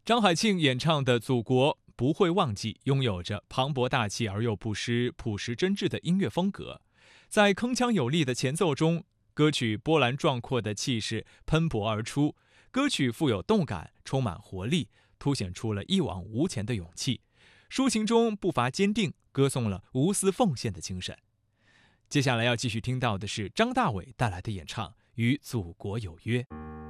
张海庆演唱的《祖国不会忘记》拥有着磅礴大气而又不失朴实真挚的音乐风格，在铿锵有力的前奏中，歌曲波澜壮阔的气势喷薄而出，歌曲富有动感，充满活力，凸显出了一往无前的勇气，抒情中不乏坚定，歌颂了无私奉献的精神。接下来要继续听到的是张大伟带来的演唱《与祖国有约》。